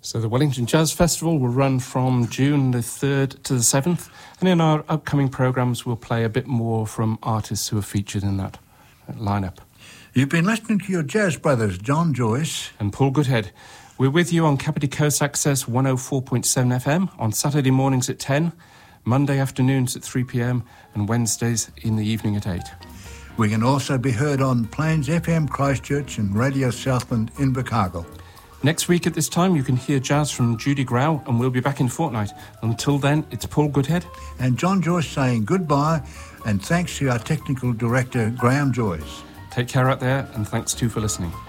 So the Wellington Jazz Festival will run from June the 3rd to the 7th, and in our upcoming programmes we'll play a bit more from artists who are featured in that lineup. You've been listening to your jazz brothers, John Joyce and Paul Goodhead. We're with you on Kapiti Coast Access 104.7 FM on Saturday mornings at 10, Monday afternoons at 3 p.m, and Wednesdays in the evening at 8. We can also be heard on Plains FM Christchurch and Radio Southland in Invercargill. Next week at this time, you can hear jazz from Judy Grau, and we'll be back in a fortnight. Until then, it's Paul Goodhead and John Joyce saying goodbye, and thanks to our technical director, Graham Joyce. Take care out there, and thanks too for listening.